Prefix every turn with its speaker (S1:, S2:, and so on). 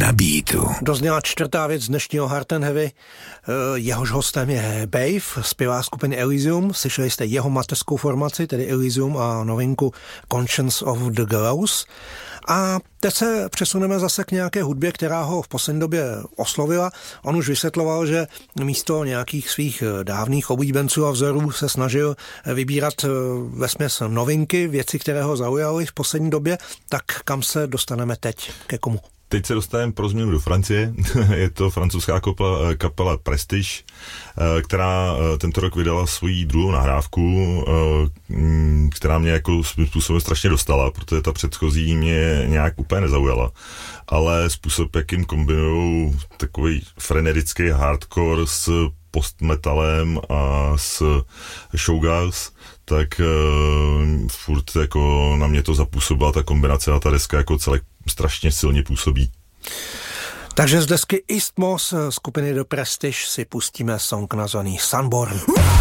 S1: na beatu.
S2: Dozněla čtvrtá věc dnešního Hard and Heavy. Jehož hostem je Bave, zpěvák skupiny Elysium. Slyšeli jste jeho mateřskou formaci, tedy Elysium, a novinku Conscience of the Girls. A teď se přesuneme zase k nějaké hudbě, která ho v poslední době oslovila. On už vysvětloval, že místo nějakých svých dávných oblíbenců a vzorů se snažil vybírat vesměs novinky, věci, které ho zaujaly v poslední době. Tak kam se dostaneme teď? Ke komu?
S3: Teď se dostaneme pro změnu do Francie. Je to francouzská kapela Prestige, která tento rok vydala svoji druhou nahrávku, která mě jako způsobem strašně dostala, protože ta předchozí mě nějak úplně nezaujala. Ale způsob, jakým kombinují takový frenetický hardcore s postmetalem a s showgirls, tak furt jako na mě to zapůsobila ta kombinace a ta deska jako celek strašně silně působí.
S2: Takže z desky Isthmus skupiny The Prestige si pustíme song nazvaný Sunborn.